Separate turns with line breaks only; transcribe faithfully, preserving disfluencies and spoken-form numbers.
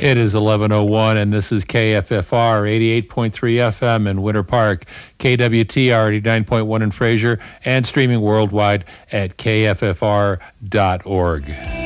It is eleven oh one, and this is K F F R eighty-eight point three F M in Winter Park, K W T R eighty-nine point one in Fraser, and streaming worldwide at K F F R dot org.